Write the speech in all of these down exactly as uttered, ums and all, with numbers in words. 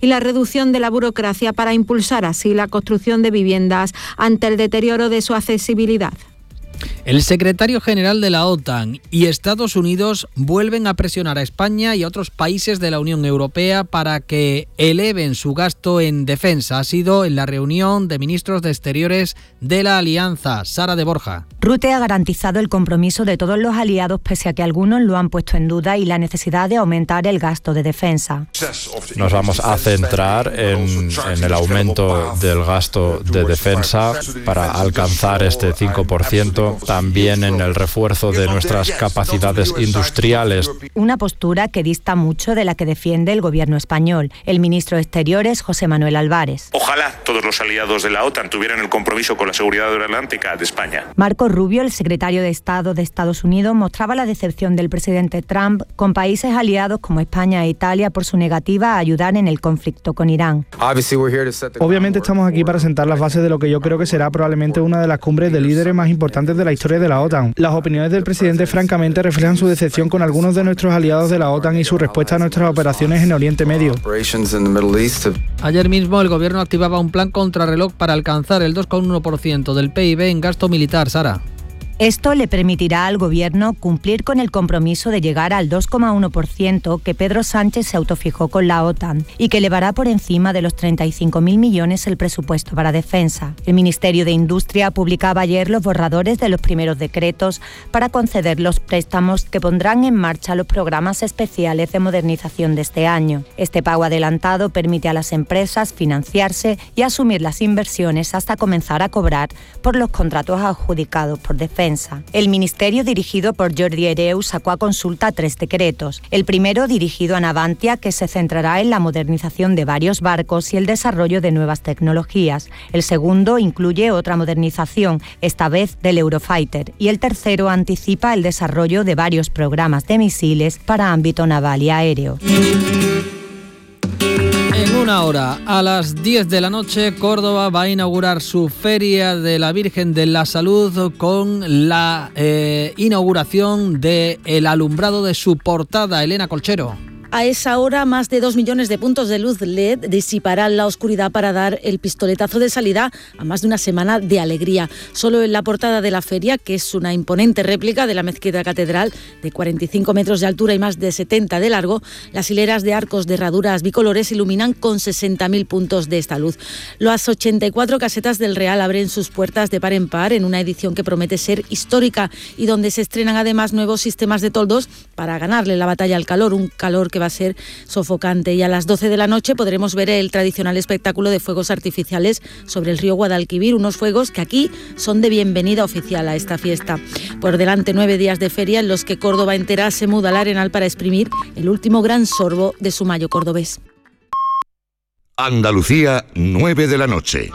y la reducción de la burocracia para impulsar así la construcción de viviendas ante el deterioro de su accesibilidad. El secretario general de la OTAN y Estados Unidos vuelven a presionar a España y a otros países de la Unión Europea para que eleven su gasto en defensa. Ha sido en la reunión de ministros de Exteriores de la Alianza. Sara de Borja. Rutte ha garantizado el compromiso de todos los aliados, pese a que algunos lo han puesto en duda, y la necesidad de aumentar el gasto de defensa. Nos vamos a centrar en, en el aumento del gasto de defensa para alcanzar este cinco por ciento. También en el refuerzo de nuestras capacidades industriales. Una postura que dista mucho de la que defiende el gobierno español. El ministro de Exteriores, José Manuel Álvarez. Ojalá todos los aliados de la OTAN tuvieran el compromiso con la seguridad atlántica de España. Marco Rubio, el secretario de Estado de Estados Unidos, mostraba la decepción del presidente Trump con países aliados como España e Italia por su negativa a ayudar en el conflicto con Irán. Obviamente estamos aquí para sentar las bases de lo que yo creo que será probablemente una de las cumbres de líderes más importantes de la historia de la OTAN. Las opiniones del presidente francamente reflejan su decepción con algunos de nuestros aliados de la OTAN y su respuesta a nuestras operaciones en Oriente Medio. Ayer mismo el gobierno activaba un plan contrarreloj para alcanzar el dos coma uno por ciento del P I B en gasto militar. Sara. Esto le permitirá al Gobierno cumplir con el compromiso de llegar al dos coma uno por ciento que Pedro Sánchez se autofijó con la OTAN y que elevará por encima de los treinta y cinco mil millones el presupuesto para defensa. El Ministerio de Industria publicaba ayer los borradores de los primeros decretos para conceder los préstamos que pondrán en marcha los programas especiales de modernización de este año. Este pago adelantado permite a las empresas financiarse y asumir las inversiones hasta comenzar a cobrar por los contratos adjudicados por defensa. El ministerio dirigido por Jordi Hereu sacó a consulta tres decretos. El primero dirigido a Navantia, que se centrará en la modernización de varios barcos y el desarrollo de nuevas tecnologías. El segundo incluye otra modernización, esta vez del Eurofighter. Y el tercero anticipa el desarrollo de varios programas de misiles para ámbito naval y aéreo. En una hora, a las diez de la noche, Córdoba va a inaugurar su Feria de la Virgen de la Salud con la eh, inauguración del alumbrado de su portada. Elena Colchero. A esa hora, más de dos millones de puntos de luz L E D disiparán la oscuridad para dar el pistoletazo de salida a más de una semana de alegría. Solo en la portada de la feria, que es una imponente réplica de la mezquita catedral de cuarenta y cinco metros de altura y más de setenta de largo, las hileras de arcos de herraduras bicolores iluminan con sesenta mil puntos de esta luz. Las ochenta y cuatro casetas del Real abren sus puertas de par en par en una edición que promete ser histórica y donde se estrenan además nuevos sistemas de toldos para ganarle la batalla al calor, un calor que va a ser sofocante. Y a las doce de la noche podremos ver el tradicional espectáculo de fuegos artificiales sobre el río Guadalquivir, unos fuegos que aquí son de bienvenida oficial a esta fiesta. Por delante, nueve días de feria en los que Córdoba entera se muda al Arenal para exprimir el último gran sorbo de su mayo cordobés. Andalucía, nueve de la noche.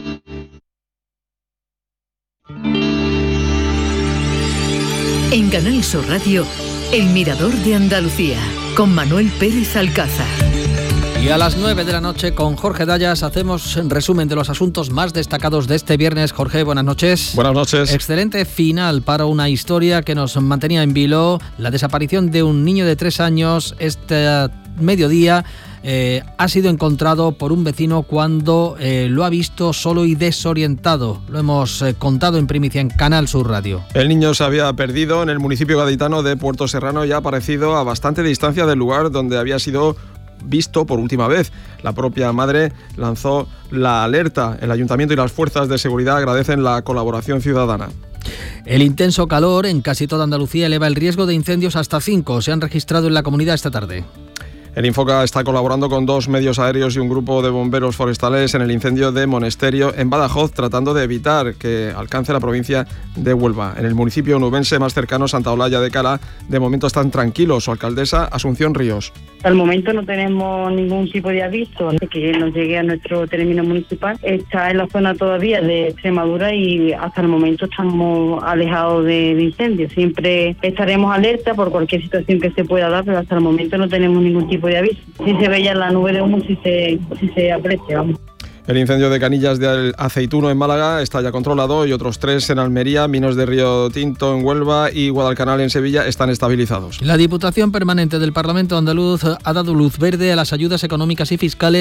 En Canal Sur Radio, El Mirador de Andalucía, con Manuel Pérez Alcázar. Y a las nueve de la noche con Jorge Dayas hacemos un resumen de los asuntos más destacados de este viernes. Jorge, buenas noches. Buenas noches. Excelente final para una historia que nos mantenía en vilo, la desaparición de un niño de tres años este mediodía. Eh, ha sido encontrado por un vecino cuando eh, lo ha visto solo y desorientado. Lo hemos eh, contado en primicia en Canal Sur Radio. El niño se había perdido en el municipio gaditano de Puerto Serrano y ha aparecido a bastante distancia del lugar donde había sido visto por última vez. La propia madre lanzó la alerta. El ayuntamiento y las fuerzas de seguridad agradecen la colaboración ciudadana. El intenso calor en casi toda Andalucía eleva el riesgo de incendios hasta cinco. Se han registrado en la comunidad esta tarde. El Infoca está colaborando con dos medios aéreos y un grupo de bomberos forestales en el incendio de Monesterio en Badajoz, tratando de evitar que alcance la provincia de Huelva. En el municipio onubense más cercano, Santa Olalla de Cala, de momento están tranquilos. Su alcaldesa, Asunción Ríos. Al momento no tenemos ningún tipo de aviso de que nos llegue a nuestro término municipal. Está en la zona todavía de Extremadura y hasta el momento estamos alejados de, de incendios. Siempre estaremos alerta por cualquier situación que se pueda dar, pero hasta el momento no tenemos ningún tipo de aviso. Si se veía la nube de humo, si se, si se aprecia, vamos. El incendio de Canillas de Aceituno en Málaga está ya controlado y otros tres en Almería, Minos de Río Tinto en Huelva y Guadalcanal en Sevilla están estabilizados. La Diputación Permanente del Parlamento Andaluz ha dado luz verde a las ayudas económicas y fiscales